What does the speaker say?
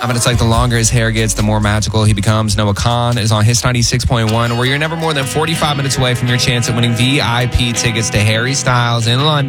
But it's like the longer his hair gets, the more magical he becomes. Noah Kahan is on Hits 96.1, where you're never more than 45 minutes away from your chance at winning VIP tickets to Harry Styles in London.